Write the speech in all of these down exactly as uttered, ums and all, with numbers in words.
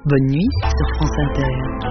Bonne nuit sur France Inter.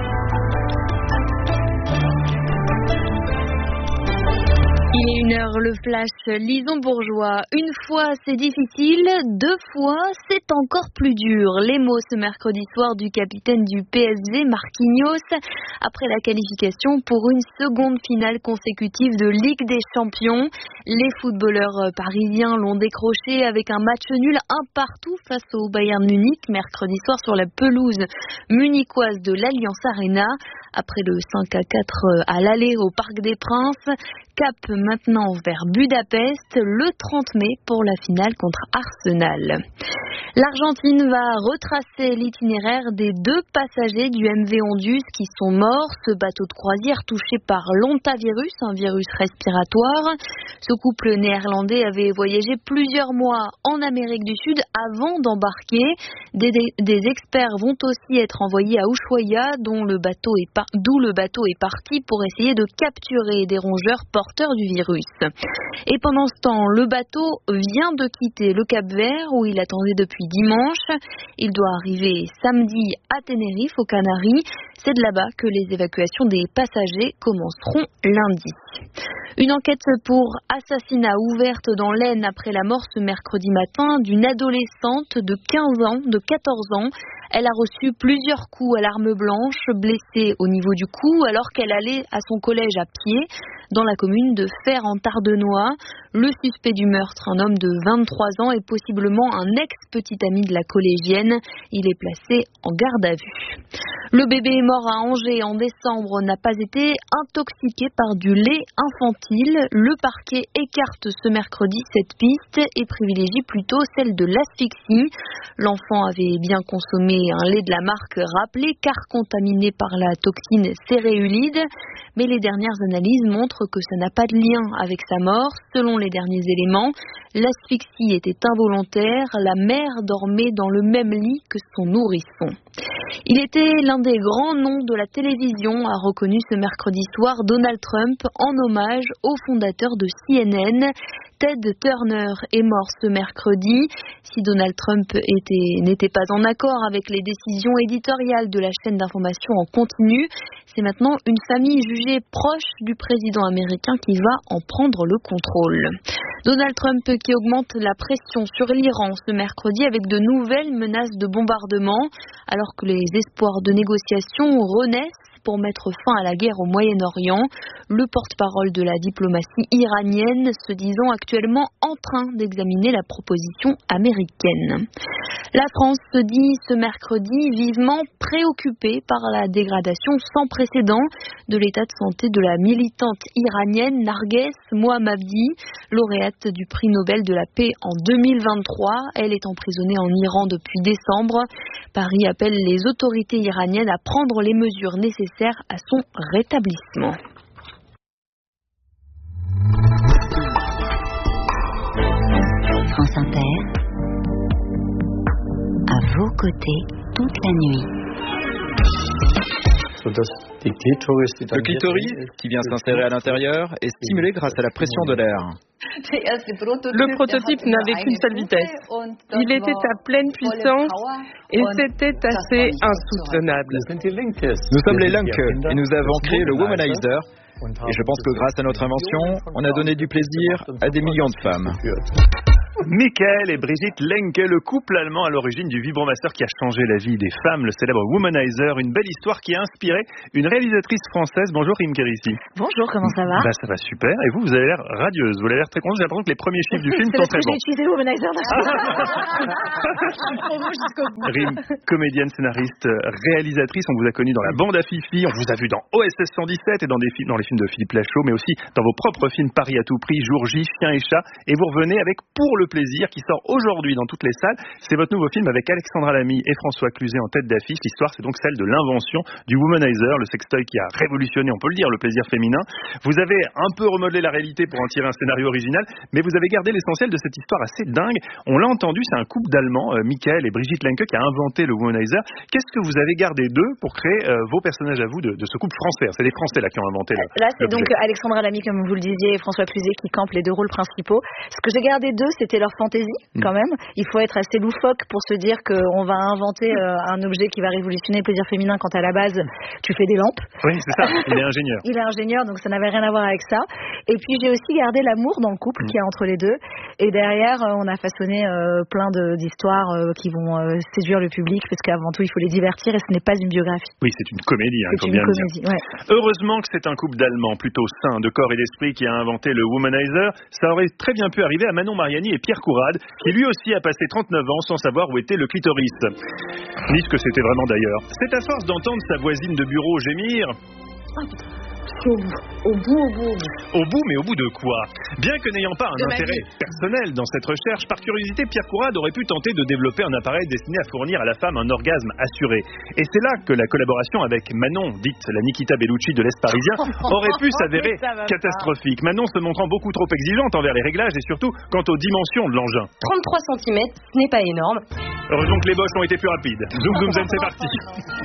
Il est une heure, le flash Lison Bourgeois. Une fois c'est difficile, deux fois c'est encore plus dur. Les mots ce mercredi soir du capitaine du P S G, Marquinhos, après la qualification pour une seconde finale consécutive de Ligue des Champions. Les footballeurs parisiens l'ont décroché avec un match nul un partout face au Bayern Munich mercredi soir sur la pelouse munichoise de l'Allianz Arena. Après le cinq à quatre à l'aller au Parc des Princes, cap maintenant vers Budapest le trente mai pour la finale contre Arsenal. L'Argentine va retracer l'itinéraire des deux passagers du M V Ondus qui sont morts. Ce bateau de croisière touché par l'ontavirus, un virus respiratoire. Ce couple néerlandais avait voyagé plusieurs mois en Amérique du Sud avant d'embarquer. Des, des experts vont aussi être envoyés à Ushuaia, dont le bateau est par, d'où le bateau est parti pour essayer de capturer des rongeurs porteurs du virus. Et pendant ce temps, le bateau vient de quitter le Cap-Vert où il attendait depuis dimanche. Il doit arriver samedi à Tenerife, aux Canaries. C'est de là-bas que les évacuations des passagers commenceront lundi. Une enquête pour assassinat ouverte dans l'Aisne après la mort ce mercredi matin d'une adolescente de quinze ans, de quatorze ans. Elle a reçu plusieurs coups à l'arme blanche, blessée au niveau du cou alors qu'elle allait à son collège à pied dans la commune de Fère en Tardenois. Le suspect du meurtre, un homme de vingt-trois ans, est possiblement un ex-petit ami de la collégienne. Il est placé en garde à vue. Le bébé mort à Angers en décembre n'a pas été intoxiqué par du lait infantile. Le parquet écarte ce mercredi cette piste et privilégie plutôt celle de l'asphyxie. L'enfant avait bien consommé un lait de la marque rappelé car contaminé par la toxine céréulide. Mais les dernières analyses montrent que ça n'a pas de lien avec sa mort. Selon les derniers éléments, l'asphyxie était involontaire. La mère dormait dans le même lit que son nourrisson. Il était l'un des grands noms de la télévision, a reconnu ce mercredi soir Donald Trump en hommage au fondateur de C N N. Ted Turner est mort ce mercredi. Si Donald Trump était, n'était pas en accord avec les décisions éditoriales de la chaîne d'information en continu, c'est maintenant une famille jugée proche du président américain qui va en prendre le contrôle. Donald Trump qui augmente la pression sur l'Iran ce mercredi avec de nouvelles menaces de bombardement, alors que les espoirs de négociation renaissent pour mettre fin à la guerre au Moyen-Orient. Le porte-parole de la diplomatie iranienne se disant actuellement en train d'examiner la proposition américaine. La France se dit ce mercredi vivement préoccupée par la dégradation sans précédent de l'état de santé de la militante iranienne Narges Mohammadi, lauréate du prix Nobel de la paix en deux mille vingt-trois. Elle est emprisonnée en Iran depuis décembre. Paris appelle les autorités iraniennes à prendre les mesures nécessaires à son rétablissement. France Inter, à vos côtés toute la nuit. Le clitoris, qui vient s'insérer à l'intérieur, est stimulé grâce à la pression de l'air. Le prototype n'avait qu'une seule vitesse. Il était à pleine puissance et c'était assez insoutenable. Nous sommes les Lunke et nous avons créé le Womanizer. Et je pense que grâce à notre invention, on a donné du plaisir à des millions de femmes. Michael et Brigitte Lenke, le couple allemand à l'origine du vibromasseur qui a changé la vie des femmes, le célèbre Womanizer, une belle histoire qui a inspiré une réalisatrice française. Bonjour Rim Kérissi. Bonjour, comment ça va? Bah, ça va super. Et vous, vous avez l'air radieuse, vous avez l'air très contente. J'ai l'impression que les premiers chiffres du film sont très bons. J'ai utilisé le Womanizer. Rim, comédienne, scénariste, réalisatrice, on vous a connu dans La Bande à Fifi, on vous a vu dans O S S cent dix-sept et dans, des fi- dans les films de Philippe Lachaud, mais aussi dans vos propres films Paris à tout prix, Jour J, Chien et Chat. Et vous revenez avec Pour le plaisir qui sort aujourd'hui dans toutes les salles. C'est votre nouveau film avec Alexandra Lamy et François Cluzet en tête d'affiche. L'histoire, c'est donc celle de l'invention du Womanizer, le sextoy qui a révolutionné, on peut le dire, le plaisir féminin. Vous avez un peu remodelé la réalité pour en tirer un scénario original, mais vous avez gardé l'essentiel de cette histoire assez dingue. On l'a entendu, c'est un couple d'Allemands, euh, Michael et Brigitte Lenke, qui a inventé le Womanizer. Qu'est-ce que vous avez gardé d'eux pour créer euh, vos personnages à vous de, de ce couple français? C'est les Français là qui ont inventé le, Là, c'est l'objet. donc Alexandra Lamy, comme vous le disiez, et François Cluzet qui campent les deux rôles principaux. Ce que j'ai gardé d'eux, c'était leur leur fantaisie quand même. Il faut être assez loufoque pour se dire qu'on va inventer euh, un objet qui va révolutionner le plaisir féminin quand à la base tu fais des lampes. Oui, c'est ça, il est ingénieur. Il est ingénieur, donc ça n'avait rien à voir avec ça. Et puis j'ai aussi gardé l'amour dans le couple mmh. qu'il y a entre les deux. Et derrière, on a façonné euh, plein de, d'histoires euh, qui vont euh, séduire le public, parce qu'avant tout, il faut les divertir et ce n'est pas une biographie. Oui, c'est une comédie, il hein, faut bien comédie, le dire. Ouais. Heureusement que c'est un couple d'Allemands plutôt sains de corps et d'esprit qui a inventé le Womanizer. Ça aurait très bien pu arriver à Manon Mariani et Pierre Courade, qui lui aussi a passé trente-neuf ans sans savoir où était le clitoris. Ni ce que c'était vraiment d'ailleurs. C'est à force d'entendre sa voisine de bureau gémir... Oh, Au bout, au bout, au bout, au bout. Au bout, mais au bout de quoi? Bien que n'ayant pas un de intérêt personnel dans cette recherche, par curiosité, Pierre Courade aurait pu tenter de développer un appareil destiné à fournir à la femme un orgasme assuré. Et c'est là que la collaboration avec Manon, dite la Nikita Bellucci de l'Est parisien, aurait pu s'avérer catastrophique. Manon se montrant beaucoup trop exigeante envers les réglages et surtout quant aux dimensions de l'engin. trente-trois centimètres, ce n'est pas énorme. Heureusement que les Bosch ont été plus rapides. Zoom, zoom, zen, c'est parti.